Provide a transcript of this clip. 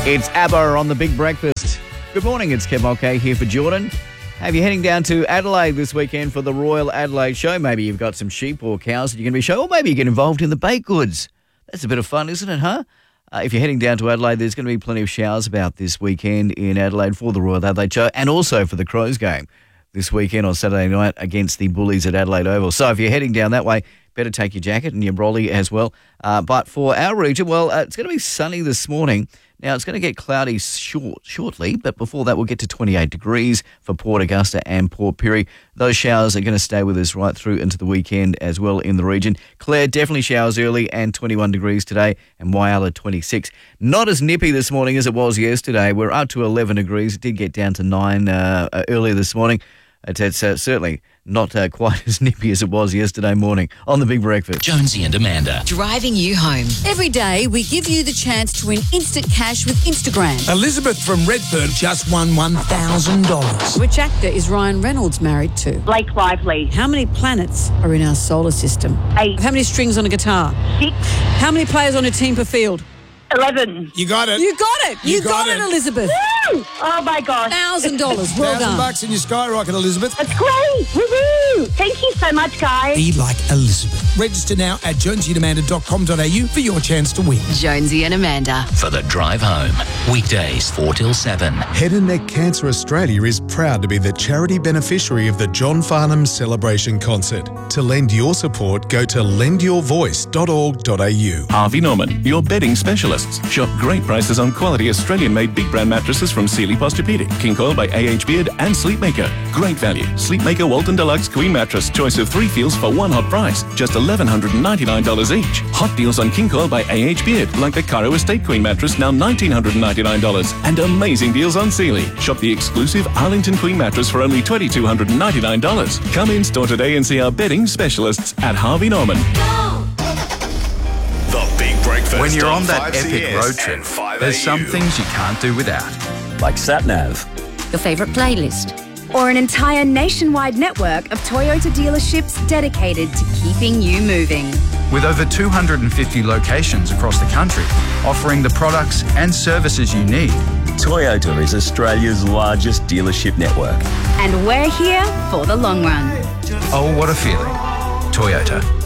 It's ABBA on the Big Breakfast. Good morning, it's Kev Mulcahy here for Jordan. Have you heading down to Adelaide this weekend for the Royal Adelaide Show? Maybe you've got some sheep or cows that you're going to be showing, or maybe you get involved in the baked goods. That's a bit of fun, isn't it, huh? If you're heading down to Adelaide, there's going to be plenty of showers about this weekend in Adelaide for the Royal Adelaide Show and also for the Crows game this weekend on Saturday night against the Bullies at Adelaide Oval. So if you're heading down that way, better take your jacket and your brolly as well. But for our region, well, it's going to be sunny this morning. Now, it's going to get cloudy shortly, but before that, we'll get to 28 degrees for Port Augusta and Port Pirie. Those showers are going to stay with us right through into the weekend as well in the region. Clare, definitely showers early and 21 degrees today, and Whyalla 26. Not as nippy this morning as it was yesterday. We're up to 11 degrees. It did get down to 9 earlier this morning. It's certainly not quite as nippy as it was yesterday morning on the Big Breakfast. Jonesy and Amanda. Driving you home. Every day, we give you the chance to win instant cash with Instagram. Elizabeth from Redfern just won $1,000. Which actor is Ryan Reynolds married to? Blake Lively. How many planets are in our solar system? 8. How many strings on a guitar? 6. How many players on a team per field? 11. You got it. You got it. You got it, Elizabeth. Woo! Oh my gosh. $1,000. Well done. $1,000 in your skyrocket, Elizabeth. That's great. Woohoo! Thank you so much, guys. Be like Elizabeth. Register now at jonesyandamanda.com.au for your chance to win. Jonesy and Amanda. For the drive home. Weekdays 4 till 7. Head and Neck Cancer Australia is proud to be the charity beneficiary of the John Farnham Celebration Concert. To lend your support, go to lendyourvoice.org.au. Harvey Norman, your bedding specialists. Shop great prices on quality Australian-made big brand mattresses from Sealy Posturepedic, King Coil by AH Beard and Sleepmaker. Great value. Sleepmaker Walton Deluxe Queen Mattress. Choice of 3 feels for one hot price. Just $1,199 each. Hot deals on King Coil by AH Beard, like the Cairo Estate Queen Mattress, now $1,999. And amazing deals on Sealy. Shop the exclusive Arlington Queen Mattress for only $2,299. Come in store today and see our bedding specialists at Harvey Norman. The Big Breakfast. When you're on that 5CS epic road trip, and 5AU. there's some things you can't do without. Like SatNav. Your favourite playlist. Or an entire nationwide network of Toyota dealerships dedicated to keeping you moving. With over 250 locations across the country, offering the products and services you need. Toyota is Australia's largest dealership network. And we're here for the long run. Oh, what a feeling. Toyota.